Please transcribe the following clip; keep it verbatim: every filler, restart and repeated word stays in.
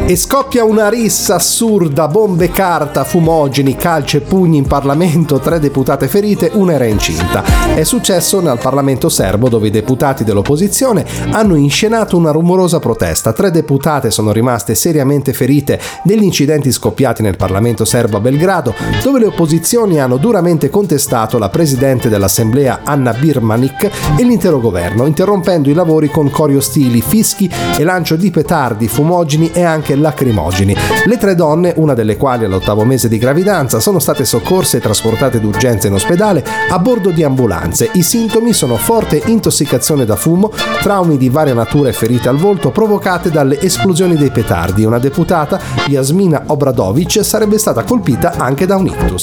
E scoppia una rissa assurda, bombe carta, fumogeni, calci e pugni in Parlamento, tre deputate ferite, una era incinta. È successo nel Parlamento serbo, dove i deputati dell'opposizione hanno inscenato una rumorosa protesta. Tre deputate sono rimaste seriamente ferite degli incidenti scoppiati nel Parlamento serbo a Belgrado, dove le opposizioni hanno duramente contestato la presidente dell'Assemblea Anna Birmanik e l'intero governo, interrompendo i lavori con cori ostili, fischi e lancio di petardi, fumogeni e anche lacrimogeni. Le tre donne, una delle quali all'ottavo mese di gravidanza, sono state soccorse e trasportate d'urgenza in ospedale a bordo di ambulanze. I sintomi sono forte intossicazione da fumo, traumi di varia natura e ferite al volto provocate dalle esplosioni dei petardi. Una deputata, Yasmina Obradovic, sarebbe stata colpita anche da un ictus.